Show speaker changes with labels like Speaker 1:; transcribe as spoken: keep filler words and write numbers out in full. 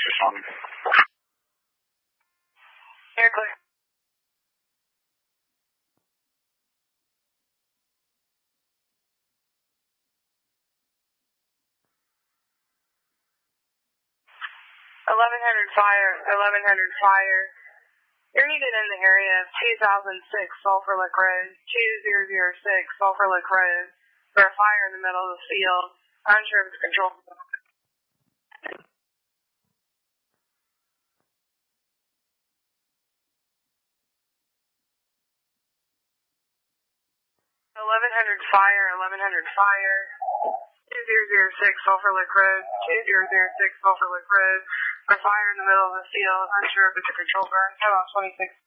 Speaker 1: responding.
Speaker 2: Air clear. eleven hundred fire, eleven hundred fire. You're needed in the area of two thousand six Sulphur Lick Road, two thousand six Sulphur Lick Road, for a fire in the middle of the field. Unsure of its control. eleven hundred fire, eleven hundred fire. two thousand six Sulphur Lick Road, two thousand six Sulphur Lick Road, for fire in the middle of the field. Unsure if it's a control burn. Come on, twenty-six.